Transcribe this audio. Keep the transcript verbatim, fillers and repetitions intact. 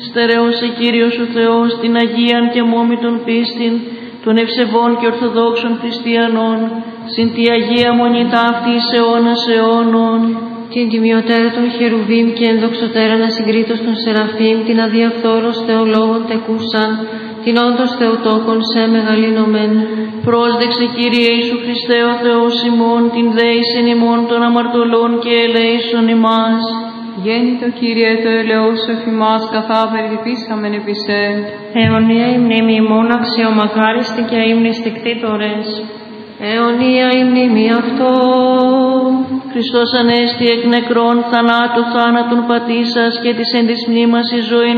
Στερεώσε Κύριος ο Θεός την Αγίαν και μόμητον πίστην των ευσεβών και ορθοδόξων χριστιανών, συν τη Αγία Μονή ταύτη εις αιώνας αιώνων. Την τιμιωτέρα των χερουβίμ και ενδοξωτέρα να συγκρίτως των σεραφείμ, την αδιαφθόρος θεολόγων τεκούσαν, την όντως Θεοτόκον σε μεγαλύνομεν. Πρόσδεξε Κύριε Ιησού Χριστέ ο Θεός ημών, την δέησεν ημών των αμαρτωλών και ελέησον ημάς. Γέννητο Κύριε το ελεός εφημάς, καθά περιτυπήσαμεν επί σε. Αιωνία η μνήμη ημών αξιομακάριστη και αείμνηστικτήτορες. Αιωνία η μνήμη αυτό. Χριστός Ανέστη εκ νεκρών θανάτου θάνατον πατήσας και της εν της μνήμας εις ζωήν